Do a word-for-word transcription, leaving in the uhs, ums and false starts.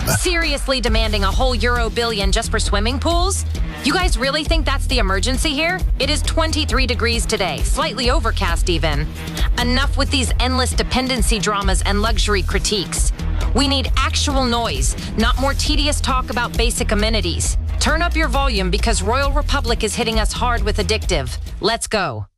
Seriously demanding a whole euro billion just for swimming pools? You guys really think that's the emergency here? It is twenty-three degrees today, slightly overcast even. Enough with these endless dependency dramas and luxury critiques. We need actual noise, not more tedious talk about basic amenities. Turn up your volume because Royal Republic is hitting us hard with addictive. Let's go.